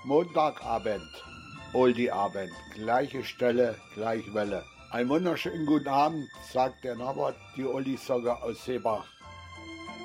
Montagabend, Oldie-Abend, gleiche Stelle, gleiche Welle. Einen wunderschönen guten Abend, sagt der Norbert, die Olli-Sogge aus Seebach.